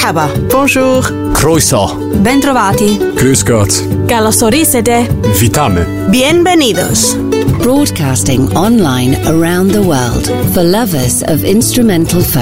Merhaba. Bonjour. Croeso. Bentrovati. Grüß Gott. Καλωσορίσετε. Witamy. Bienvenidos. Broadcasting online around the world for lovers of instrumental folk.